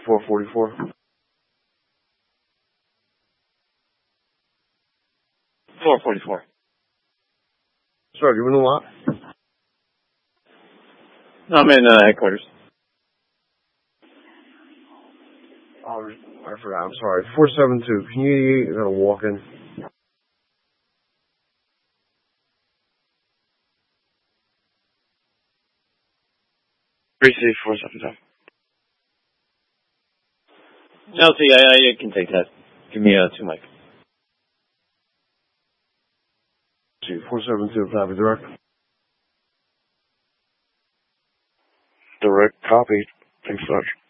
444. 444. Sorry, you in the lot? No, I'm in headquarters. Oh, I forgot. I'm sorry. 472. Can you gotta walk in? 3C472. No, see, I can take that. Give me 2 mic. 472. Copy. Direct. Direct copy. Thanks so much.